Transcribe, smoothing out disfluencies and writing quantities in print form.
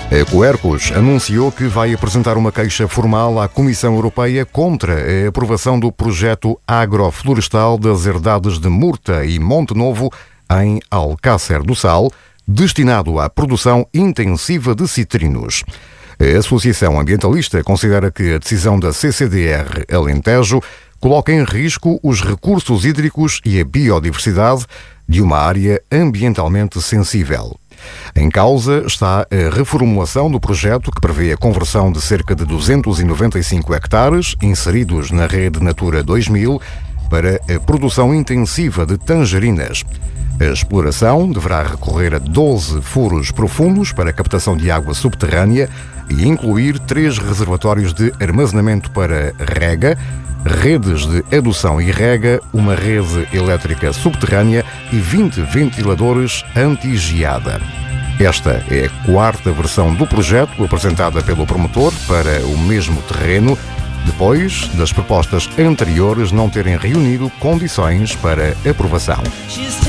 A Quercus anunciou que vai apresentar uma queixa formal à Comissão Europeia contra a aprovação do projeto agroflorestal das herdades de Murta e Monte Novo, em Alcácer do Sal, destinado à produção intensiva de citrinos. A Associação Ambientalista considera que a decisão da CCDR Alentejo coloca em risco os recursos hídricos e a biodiversidade de uma área ambientalmente sensível. Em causa está a reformulação do projeto que prevê a conversão de cerca de 295 hectares inseridos na rede Natura 2000 para a produção intensiva de tangerinas. A exploração deverá recorrer a 12 furos profundos para a captação de água subterrânea e incluir 3 reservatórios de armazenamento para rega, redes de adução e rega, uma rede elétrica subterrânea e 20 ventiladores anti-geada. Esta é a 4ª versão do projeto apresentada pelo promotor para o mesmo terreno, depois das propostas anteriores não terem reunido condições para aprovação.